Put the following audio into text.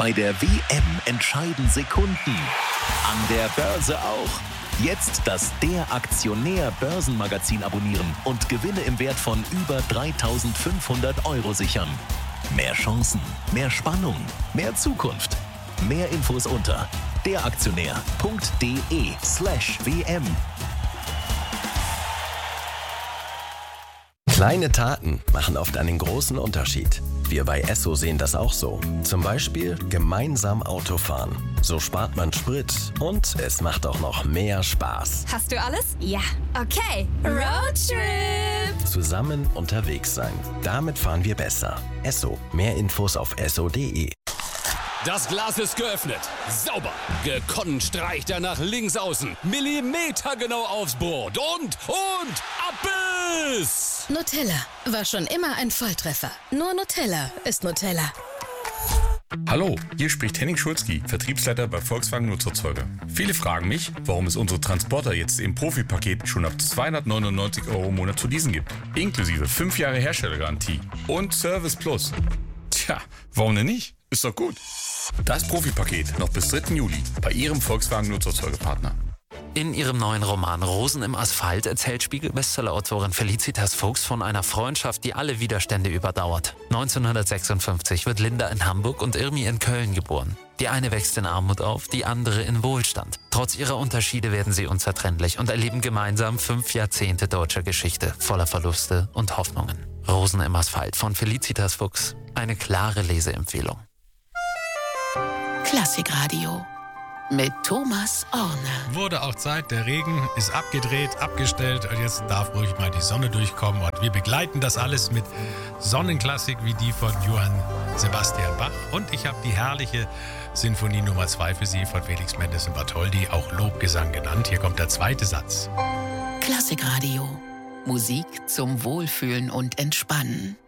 Bei der WM entscheiden Sekunden. An der Börse auch. Jetzt das Der Aktionär Börsenmagazin abonnieren und Gewinne im Wert von über 3.500 € sichern. Mehr Chancen, mehr Spannung, mehr Zukunft. Mehr Infos unter deraktionär.de/WM. Kleine Taten machen oft einen großen Unterschied. Wir bei Esso sehen das auch so. Zum Beispiel gemeinsam Autofahren. So spart man Sprit und es macht auch noch mehr Spaß. Hast du alles? Ja. Okay. Roadtrip. Zusammen unterwegs sein. Damit fahren wir besser. Esso. Mehr Infos auf esso.de. Das Glas ist geöffnet. Sauber. Gekonnt streicht er nach links außen. Millimetergenau aufs Brot. Und Abbiss! Nutella war schon immer ein Volltreffer. Nur Nutella ist Nutella. Hallo, hier spricht Henning Schulzki, Vertriebsleiter bei Volkswagen Nutzerzeuger. Viele fragen mich, warum es unsere Transporter jetzt im Profipaket schon ab 299 € im Monat zu leasen gibt. Inklusive 5 Jahre Herstellergarantie und Service Plus. Tja, warum denn nicht? Ist doch gut. Das Profipaket noch bis 3. Juli bei Ihrem Volkswagen Nutzerzeugerpartner. In ihrem neuen Roman Rosen im Asphalt erzählt Spiegel-Bestseller-Autorin Felicitas Fuchs von einer Freundschaft, die alle Widerstände überdauert. 1956 wird Linda in Hamburg und Irmi in Köln geboren. Die eine wächst in Armut auf, die andere in Wohlstand. Trotz ihrer Unterschiede werden sie unzertrennlich und erleben gemeinsam 5 Jahrzehnte deutscher Geschichte, voller Verluste und Hoffnungen. Rosen im Asphalt von Felicitas Fuchs. Eine klare Leseempfehlung. Klassikradio mit Thomas Orne. Wurde auch Zeit, der Regen ist abgedreht, abgestellt und jetzt darf ruhig mal die Sonne durchkommen und wir begleiten das alles mit Sonnenklassik wie die von Johann Sebastian Bach und ich habe die herrliche Sinfonie Nummer 2 für Sie von Felix Mendelssohn Bartholdy, auch Lobgesang genannt. Hier kommt der zweite Satz. Klassikradio. Musik zum Wohlfühlen und Entspannen.